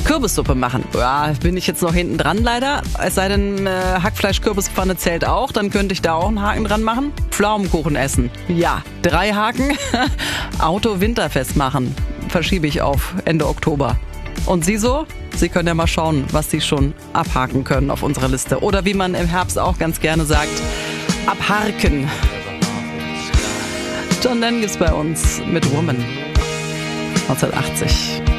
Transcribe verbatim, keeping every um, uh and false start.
Kürbissuppe machen. Ja, bin ich jetzt noch hinten dran leider. Es sei denn, äh, Hackfleisch-Kürbispfanne zählt auch, dann könnte ich da auch einen Haken dran machen. Pflaumenkuchen essen. Ja, drei Haken. Auto winterfest machen. Verschiebe ich auf Ende Oktober. Und Sie so? Sie können ja mal schauen, was Sie schon abhaken können auf unserer Liste. Oder wie man im Herbst auch ganz gerne sagt, abharken. John Lennon gibt's bei uns mit Woman. neunzehnhundertachtzig.